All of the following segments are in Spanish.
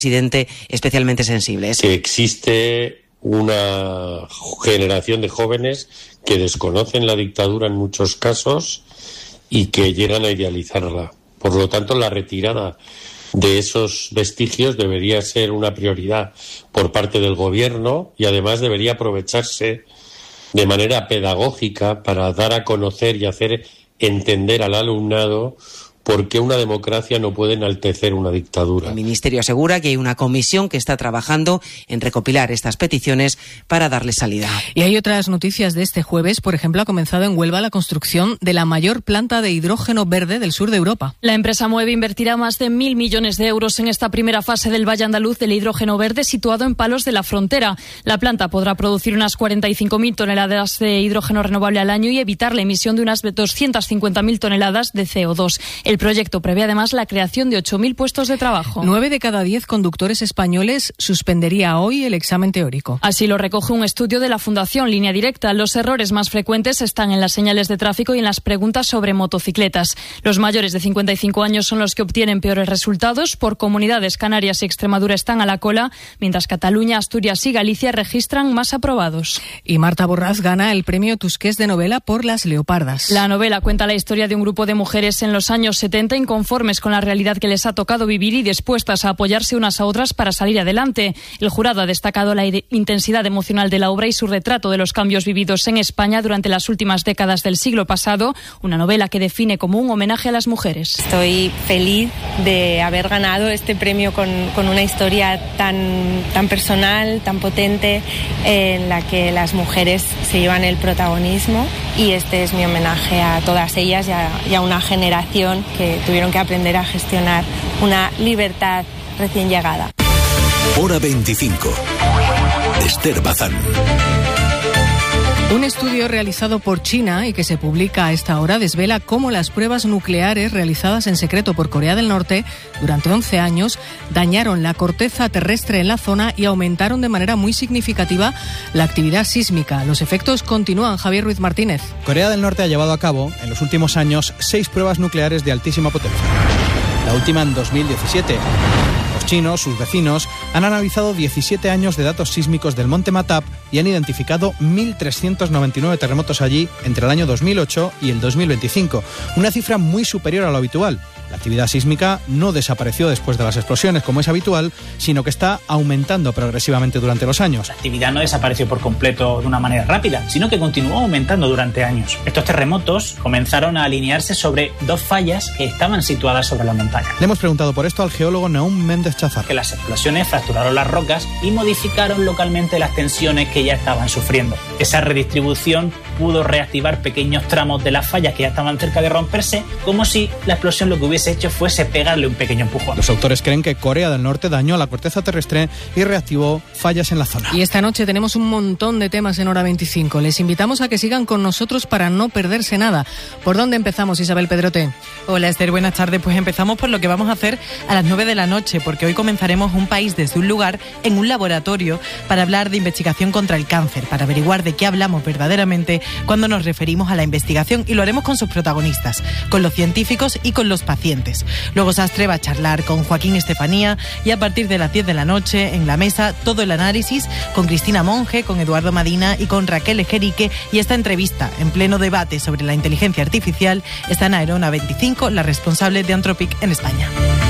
presidente especialmente sensibles. Que existe una generación de jóvenes que desconocen la dictadura en muchos casos y que llegan a idealizarla. Por lo tanto, la retirada de esos vestigios debería ser una prioridad por parte del gobierno y además debería aprovecharse de manera pedagógica para dar a conocer y hacer entender al alumnado por qué una democracia no puede enaltecer una dictadura. El Ministerio asegura que hay una comisión que está trabajando en recopilar estas peticiones para darle salida. Y hay otras noticias de este jueves. Por ejemplo, ha comenzado en Huelva la construcción de la mayor planta de hidrógeno verde del sur de Europa. La empresa Moeve invertirá más de 1.000 millones de euros en esta primera fase del Valle Andaluz del hidrógeno verde situado en Palos de la Frontera. La planta podrá producir unas 45.000 toneladas de hidrógeno renovable al año y evitar la emisión de unas 250.000 toneladas de CO2. El proyecto prevé además la creación de 8.000 puestos de trabajo. 9 de cada 10 conductores españoles suspendería hoy el examen teórico. Así lo recoge un estudio de la Fundación Línea Directa. Los errores más frecuentes están en las señales de tráfico y en las preguntas sobre motocicletas. Los mayores de 55 años son los que obtienen peores resultados. Por comunidades, Canarias y Extremadura están a la cola, mientras Cataluña, Asturias y Galicia registran más aprobados. Y Marta Borràs gana el premio Tusqués de novela por Las Leopardas. La novela cuenta la historia de un grupo de mujeres en los años 70 inconformes con la realidad que les ha tocado vivir y dispuestas a apoyarse unas a otras para salir adelante. El jurado ha destacado la intensidad emocional de la obra y su retrato de los cambios vividos en España durante las últimas décadas del siglo pasado, una novela que define como un homenaje a las mujeres. Estoy feliz de haber ganado este premio con una historia tan personal, tan potente, en la que las mujeres se llevan el protagonismo, y este es mi homenaje a todas ellas y a una generación que tuvieron que aprender a gestionar una libertad recién llegada. Hora 25. Esther Bazán. Un estudio realizado por China y que se publica a esta hora desvela cómo las pruebas nucleares realizadas en secreto por Corea del Norte durante 11 años dañaron la corteza terrestre en la zona y aumentaron de manera muy significativa la actividad sísmica. Los efectos continúan. Javier Ruiz Martínez. Corea del Norte ha llevado a cabo en los últimos años 6 pruebas nucleares de altísima potencia. La última en 2017. Los chinos, sus vecinos, han analizado 17 años de datos sísmicos del monte Matap y han identificado 1.399 terremotos allí entre el año 2008 y el 2025, una cifra muy superior a lo habitual. La actividad sísmica no desapareció después de las explosiones, como es habitual, sino que está aumentando progresivamente durante los años. La actividad no desapareció por completo de una manera rápida, sino que continuó aumentando durante años. Estos terremotos comenzaron a alinearse sobre 2 fallas que estaban situadas sobre la montaña. Le hemos preguntado por esto al geólogo Naum Méndez Chazar. Que las explosiones fracturaron las rocas y modificaron localmente las tensiones que ya estaban sufriendo. Esa redistribución pudo reactivar pequeños tramos de las fallas que ya estaban cerca de romperse, como si la explosión lo que hubiese hecho fuese pegarle un pequeño empujón. Los autores creen que Corea del Norte dañó la corteza terrestre y reactivó fallas en la zona. Y esta noche tenemos un montón de temas en Hora 25. Les invitamos a que sigan con nosotros para no perderse nada. ¿Por dónde empezamos, Isabel Pedrote? Hola, Esther, buenas tardes. Pues empezamos por lo que vamos a hacer a las 9 de la noche, porque hoy comenzaremos Un País desde un lugar en un laboratorio para hablar de investigación contra el cáncer, para averiguar de qué hablamos verdaderamente cuando nos referimos a la investigación, y lo haremos con sus protagonistas, con los científicos y con los pacientes. Luego Sastre va a charlar con Joaquín Estefanía, y a partir de las 10 de la noche en la mesa todo el análisis con Cristina Monge, con Eduardo Madina y con Raquel Ejerique, y esta entrevista en pleno debate sobre la inteligencia artificial está en Aerona 25, la responsable de Anthropic en España.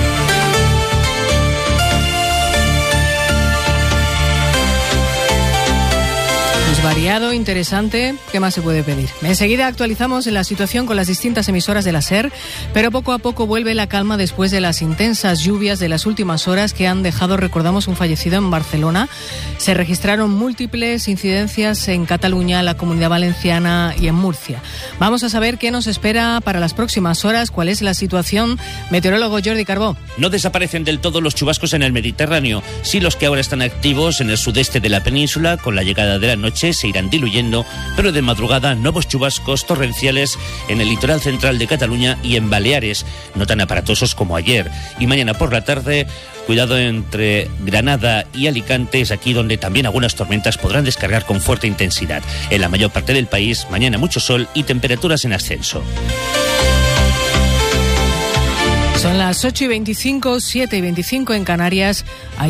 Variado, interesante, ¿qué más se puede pedir? Enseguida actualizamos la situación con las distintas emisoras de la SER, pero poco a poco vuelve la calma después de las intensas lluvias de las últimas horas que han dejado, recordamos, un fallecido en Barcelona. Se registraron múltiples incidencias en Cataluña, la Comunidad Valenciana y en Murcia. Vamos a saber qué nos espera para las próximas horas, cuál es la situación. Meteorólogo Jordi Carbó. No desaparecen del todo los chubascos en el Mediterráneo, sí los que ahora están activos en el sudeste de la península. Con la llegada de la noche se irán diluyendo, pero de madrugada nuevos chubascos torrenciales en el litoral central de Cataluña y en Baleares, no tan aparatosos como ayer. Y mañana por la tarde, cuidado entre Granada y Alicante, es aquí donde también algunas tormentas podrán descargar con fuerte intensidad. En la mayor parte del país, mañana mucho sol y temperaturas en ascenso. Son las 8:25, 7:25 en Canarias. Hay